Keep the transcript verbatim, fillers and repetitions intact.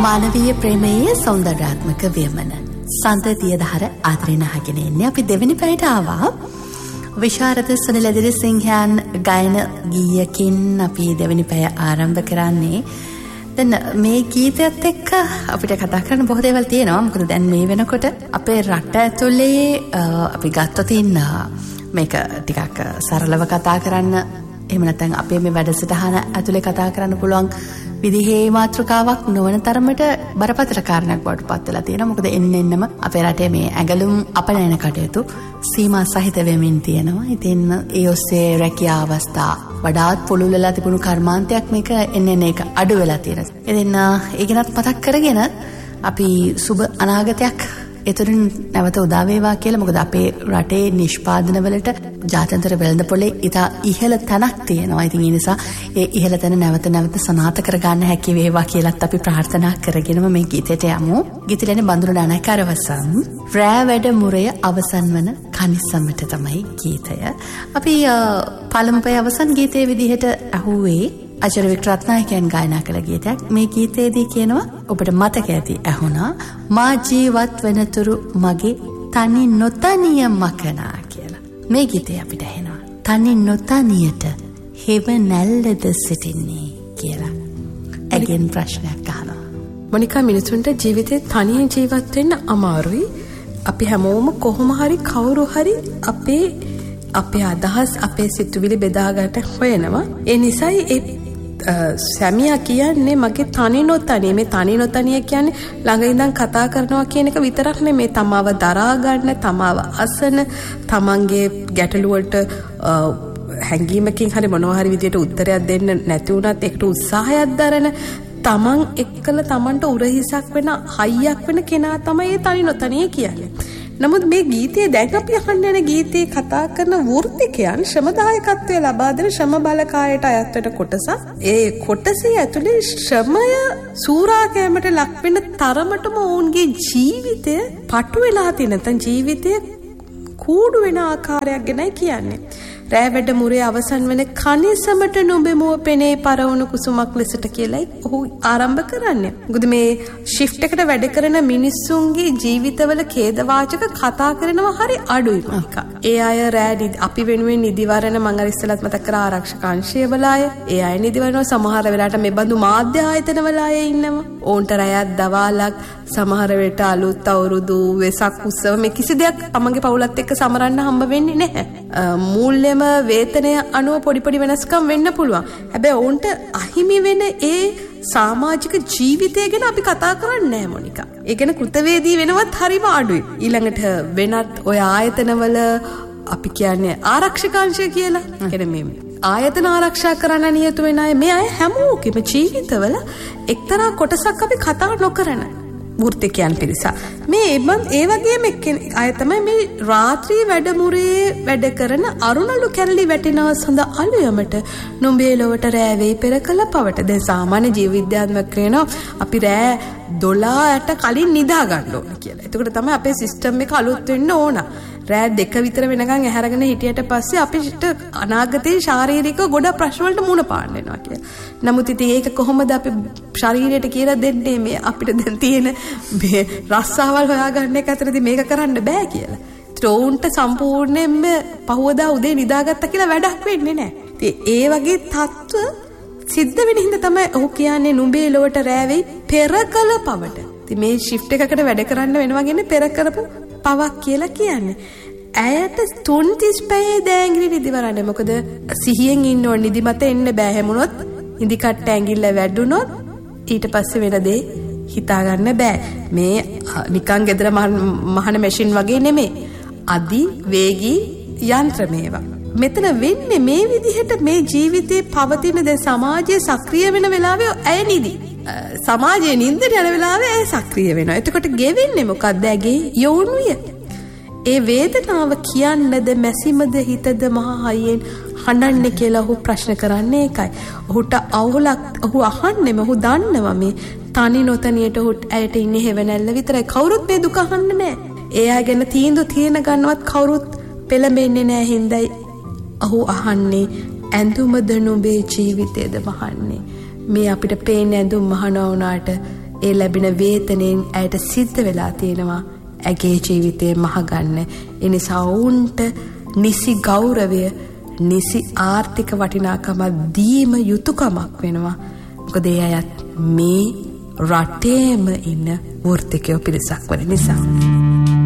මානවීය ප්‍රේමයේ සෞන්දර්යාත්මක වියමන සඳතිය දහර ආදරණ අහගෙන ඉන්නේ අපි දෙවෙනි පැයට ආවා. විශාරද සුනිල් දිරිසිංහයන් ගායන ගීයකින් අපි දෙවෙනි පැය ආරම්භ කරන්නේ. දැන් මේ ගීතයත් එක්ක අපිට කතා කරන්න බොහෝ දේවල් තියෙනවා. මොකද දැන් මේ වෙනකොට අපේ රට ඇතුලේ අපි ගත්තොත් ඉන්න මේක ටිකක් සරලව කතා කරන්න එහෙම නැත්නම් අපේ මේ වැඩසටහන ඇතුලේ කතා කරන්න පුළුවන් විදිහේ මාතෘකාවක් නොවන තරමට බරපතල කාරණයක් බවට පත් වෙලා තියෙනවා. මොකද එන්න එන්නම අපේ රටේ මේ ඇඟලුම් අපනයන කටයුතු සීමා සහිත වෙමින් තියෙනවා. ඉතින් ඒ ඔස්සේ රැකියා අවස්ථා වඩාත් පුළුල් වෙලා තිබුණු කර්මාන්තයක් මේක එන්න එන්න ඒක අඩු වෙලා තියෙනවා. ඉතින් ඒ ගැනත් මතක් කරගෙන අපි සුබ අනාගතයක් එතරින් නැවත උදා වේවා කියලා. මොකද අපේ රටේ නිෂ්පාදන වලට ජාත්‍යන්තර වෙළඳපොලේ ඉතා ඉහළ තැනක් තියෙනවා. ඉතින් ඒ නිසා ඒ ඉහළ තැන නැවත නැවත සනාථ කරගන්න හැකි වේවා කියලාත් අපි ප්‍රාර්ථනා කරගෙනම මේ ගීතයට යමු. ගීතලනේ බඳුන ඩනකරවසම් රෑ වැඩ මුරය අවසන් වන කනිසමට තමයි ගීතය. අපි පළමු පැය අවසන් ගීතයේ විදිහට අහුවේ අචර වික්‍රත්නායකයන් ගායනා කළ ගීතයක්. මේ ගීතයේදී කියනවා ඔබට මතක ඇති ඇහුණා මා ජීවත් වෙනතුරු මගේ තනි නොතනිය මකනා කියලා. මේ ගීතය අපිට ඇහෙනවා තනි නොතනියට හෙව නැල්ලද සිටින්නේ කියලා. ඇගෙන් ප්‍රශ්නයක් අහනවා. මොනිකා මිනිසුන්ට ජීවිතේ තනියෙන් ජීවත් වෙන්න අමාරුයි. අපි හැමෝම කොහොම හරි කවුරු හරි අපේ අපේ අදහස් අපේ සිතුවිලි බෙදා ගන්න හොයනවා. ඒ නිසායි ඒ සැමියා කියන්නේ මගේ තනි නොතනිය. මේ තනි නොතනිය කියන්නේ ළඟ ඉඳන් කතා කරනවා කියන එක විතරක් නෙමෙයි. තමාව දරා ගන්න, තමාව අසන, තමන්ගේ ගැටලු වලට හැංගීමකින් හරි මොනවා හරි විදියට උත්තරයක් දෙන්න නැති වුණත් ඒකට උත්සාහයක් දරන, තමන් එක්කල තමන්ට උරහිසක් වෙන, හයියක් වෙන කෙනා තමයි මේ තනි නොතනිය කියන්නේ. නමුත් මේ ගීතයේ දැන් අපි අහන්න යන ගීතේ කතා කරන වෘත්තිකයන් ශ්‍රමදායකත්වය ලබා දෙන ශ්‍රම බලකායට අයත් වෙන කොටස. ඒ කොටසේ ඇතුලේ ශ්‍රමය සූරාකෑමට ලක් වෙන තරමටම ඔවුන්ගේ ජීවිතය පටු වෙලා තියෙන නැත්නම් ජීවිතය කූඩු වෙන ආකාරයක් ගැනයි කියන්නේ. රෑ වැඩ මුරේ අවසන් වෙන කනිසමට නොබෙමුව පෙනේ පරවුණු කුසුමක් ලෙසට කියලායි ඔහු ආරම්භ කරන්නේ. මොකද මේ shift එකට වැඩ කරන මිනිස්සුන්ගේ ජීවිතවල ඛේදවාචක කතා කරනවා හරි අඩුයි මොනික. ඒ අය රෑ අපි වෙනුවෙන් නිදිවරන මම අර ඉස්සෙල්ලත් මතක් කරා ආරක්ෂක අංශය වල අය. ඒ අය නිදිවරනවා. සමහර වෙලාවට මේ බඳු මාධ්‍ය ආයතන වල අය ඉන්නවා. ඕන්ට රැයක් දවාලක් සමහර වෙලට අලුත් අවුරුදු වෙසක් උත්සව මේ කිසි දෙයක් තමන්ගේ පවුලත් එක්ක සමරන්න හම්බ වෙන්නේ නැහැ. මූල්‍යම වේතනය අනුව පොඩි පොඩි වෙනස්කම් වෙන්න පුළුවන්. හැබැයි ඔවුන්ට අහිමි වෙන ඒ සමාජික ජීවිතය ගැන අපි කතා කරන්නේ නැහැ මොනිකා. ඒ ගැන කෘතවේදී වෙනවත් හරිම අඩුයි. ඊළඟට වෙනත් ඔය ආයතනවල අපි කියන්නේ ආරක්ෂකාංශය කියලා. කියන්නේ මේ ආයතන ආරක්ෂා කරන්න නියතු වෙන අය මේ අය හැමෝගෙම ජීවිතවල එක්තරා කොටසක් අපි කතා නොකරන වෘත්තිකයන් පිරිස. මේ ඒ වගේම අය තමයි මේ රාත්‍රී වැඩමුරේ වැඩ කරන අරුණලු කැරලි වැටෙනා සඳ අලුයමට නොඹේ ලොවට රෑවෙයි පෙර කළ පවට. දැන් සාමාන්‍ය ජීව විද්‍යාත්මක කියනවා අපි රෑ දොළහට කලින් නිදා ගන්න ඕන කියලා. එතකොට තමයි අපේ සිස්ටම් එක අලුත් වෙන්න ඕන. රෑ දෙක විතර වෙනකන් ඇහැරගෙන හිටියට පස්සේ අපිට අනාගතයේ ශාරීරික ගොඩ ප්‍රශ්න වලට මුහුණ පාන්න වෙනවා කියලා. නමුත් ඉතින් ඒක කොහොමද අපි ශරීරයට කියලා දෙන්නේ මේ අපිට දැන් තියෙන මේ රස්සාවල් හොයාගන්න එක අතරදී මේක කරන්න බෑ කියලා. ත්‍රෝන්ට සම්පූර්ණයෙන්ම පහවදා උදේ නිදාගත්තා කියලා වැඩක් වෙන්නේ නැහැ. ඉතින් ඒ වගේ තත්ත්ව සිද්ධ වෙන හින්දා තමයි ඔහු කියන්නේ නුඹේ ලොවට රෑවෙයි පෙර කළ පවට. ඉතින් මේ shift එකකට වැඩ කරන්න වෙනවා කියන්නේ පෙර කරපු පවක් කියලා කියන්නේ. ඇයට තුන් තිස් පැයේ දෑංගිලි නිදිවරන්නේ. මොකද සිහියෙන් ඉන්න ඕන නිදිමත එන්න බෑ. හැමුණොත් ඉදි කට්ට ඇඟිල්ල වැඩුණොත් ඊට පස්සේ වෙන දේ හිතා ගන්න බෑ. මේ නිකන් ගෙදර මහන මැෂින් වගේ නෙමෙයි. අදි වේගී යන්ත්‍ර මේවා. මෙතන වෙන්නේ මේ විදිහට මේ ජීවිතේ පවතින දැන් සමාජයේ සක්‍රිය වෙන වෙලාවේ ඇය නිදි. සමාජයේ නින්දට යන වෙලාවේ ඇය සක්‍රිය වෙනවා. එතකොට ගෙවෙන්නේ මොකක්ද? ඇගේ යෝනිය. ඒ වේදනාව කියන්නද මැසිමද හිතද මහ හයියෙන් හඬන්නේ කියලා ඔහු ප්‍රශ්න කරන්නේ ඒකයි. ඔහුට අවුලක් ඔහු අහන්නෙම ඔහු දන්නවා මේ තනි නොතනියට ඔහුට ඇයට ඉන්නේ හැවණැල්ල විතරයි. කවුරුත් මේ දුක අහන්නේ නැහැ. ඒ අය ගැන තීන්දුව තියෙන ගන්නවත් කවුරුත් පෙළඹෙන්නේ නැහැ හින්දායි ඔහු අහන්නේ ඇඳුමද නුඹේ ජීවිතේද මහන්නේ. මේ අපිට පේන ඇඳුම් මහනවා වුණාට ඒ ලැබෙන වේතනයෙන් ඇයට සිද්ධ වෙලා තියෙනවා ඇගේ ජීවිතේ මහගන්න. ඒ නිසා ඔවුන්ට නිසි ගෞරවය, නිසි ආර්ථික වටිනාකමක් දීම යුතුයකමක් වෙනවා. මොකද ඒ අයත් මේ රටේම ඉන්න වෘත්තිකයෝ පිරිසක් වන නිසා.